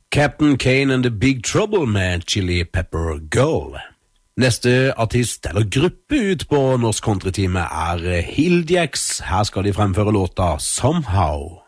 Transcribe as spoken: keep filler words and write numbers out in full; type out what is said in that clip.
Captain Kane and the Big Trouble med Chili Pepper Girl. Neste artist eller gruppe ut på Norsk Countrytime er Hilljacks. Her skal de fremføre låta Somehow.